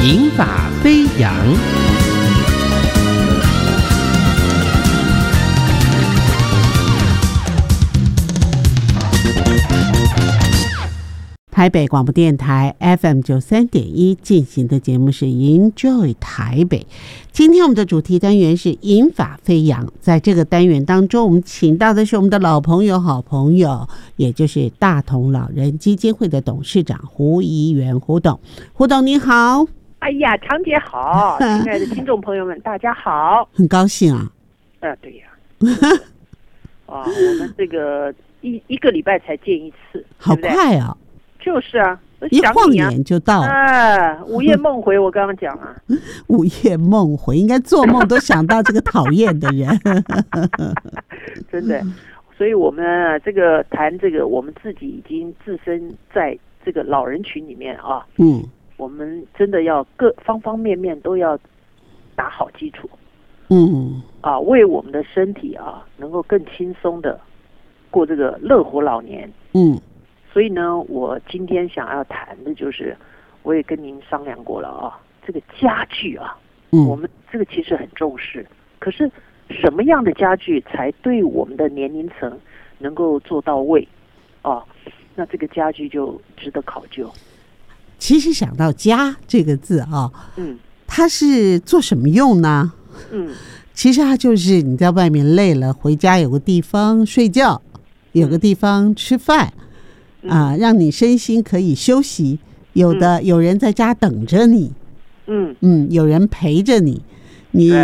银发飞扬。 台北广播电台 FM93.1 进行的节目是 Enjoy 台北。今天我们的主题单元是银发飞扬，在这个单元当中，我们请到的是我们的老朋友、好朋友，也就是大同老人基金会的董事长胡怡元胡董。胡董你好。 哎呀，常姐好，亲爱的听众朋友们，大家好。 很高兴啊。 对呀。我们这个一个礼拜才见一次， 好快啊！ 就是啊， 一晃眼就到了。午夜梦回，我刚刚讲啊。 午夜梦回，应该做梦都想到这个讨厌的人。 真的，所以我们这个谈这个，我们自己已经置身在这个老人群里面啊。我们真的要各方方面面都要打好基础。为我们的身体啊，能够更轻松的过这个乐活老年。所以呢，我今天想要谈的就是，我也跟您商量过了啊，这个家具啊，我们这个其实很重视。可是什么样的家具才对我们的年龄层能够做到位啊？那这个家具就值得考究。 其实想到家这个字啊，它是做什么用呢？其实它就是你在外面累了，回家有个地方睡觉，有个地方吃饭。让你身心可以休息，有人在家等着你，有人陪着你，